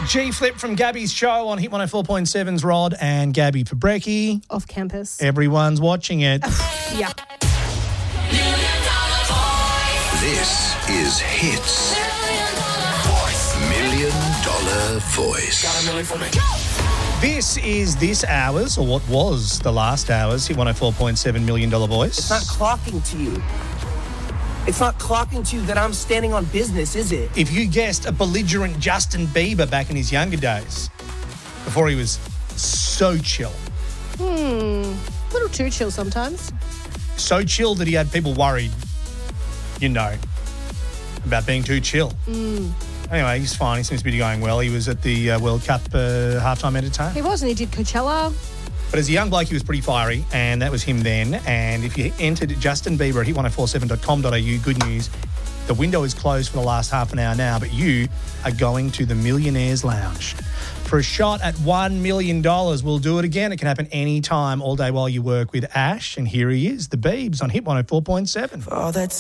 G-Flip from Gabby's show on Hit 104.7's Rod and Gabby for brekkie. Off campus. Everyone's watching it. Yeah. This is Hits $1 Million Voice. Got a million for me. This is this hour's, or what was the last hour's, Hit 104.7 Million Voice. It's not clocking to you. It's not clocking to you that I'm standing on business, is it? If you guessed a belligerent Justin Bieber back in his younger days, before he was so chill. A little too chill sometimes. So chill that he had people worried, about being too chill. Anyway, he's fine. He seems to be going well. He was at the World Cup halftime entertainment. He was, and he did Coachella. But as a young bloke, he was pretty fiery, and that was him then. And if you entered Justin Bieber at hit1047.com.au, good news, the window is closed for the last half an hour now, but you are going to the Millionaires Lounge for a shot at $1 million. We'll do it again. It can happen any time, all day while you work with Ash. And here he is, the Biebs on Hit 104.7. Oh, that's